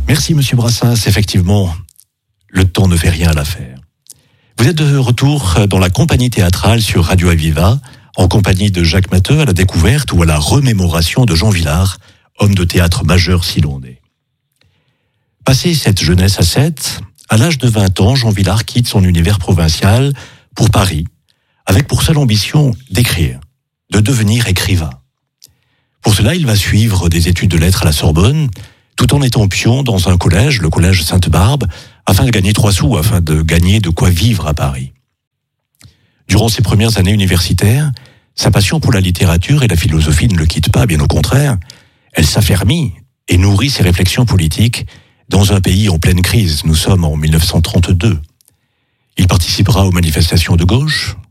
Merci Monsieur Brassens, effectivement, le temps ne fait rien à l'affaire. Vous êtes de retour dans la compagnie théâtrale sur Radio Aviva, en compagnie de Jacques Matteux à la découverte ou à la remémoration de Jean Vilar, homme de théâtre majeur silondais. Passé cette jeunesse à 7, à l'âge de 20 ans, Jean Vilar quitte son univers provincial pour Paris, avec pour seule ambition d'écrire, de devenir écrivain. Pour cela, il va suivre des études de lettres à la Sorbonne, tout en étant pion dans un collège, le collège Sainte-Barbe, afin de gagner 3 sous, afin de gagner de quoi vivre à Paris. Durant ses premières années universitaires, sa passion pour la littérature et la philosophie ne le quitte pas, bien au contraire. Elle s'affermit et nourrit ses réflexions politiques dans un pays en pleine crise. Nous sommes en 1932. Il participera aux manifestations de gauche,